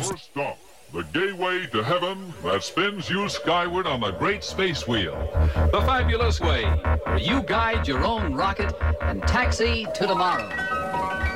First stop, the gateway to heaven that spins you skyward on the great space wheel. The fabulous way, where you guide your own rocket and taxi to tomorrow.